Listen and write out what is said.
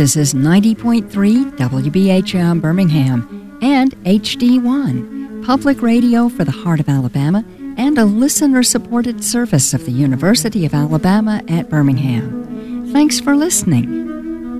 This is 90.3 WBHM Birmingham and HD1, public radio for the heart of Alabama and a listener-supported service of the University of Alabama at Birmingham. Thanks for listening.